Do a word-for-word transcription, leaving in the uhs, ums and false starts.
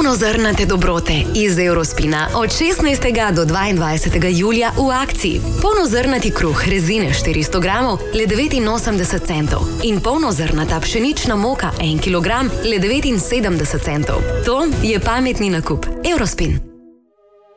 Polnozrnate dobrote iz Eurospina od šestnajstega do dvaindvajsetega julija v akciji. Polnozrnati kruh rezine štiristo gramov le devetinosemdeset centov in polnozrnata pšenična moka en kilogram le devetinsedemdeset centov. To je pametni nakup. Eurospin.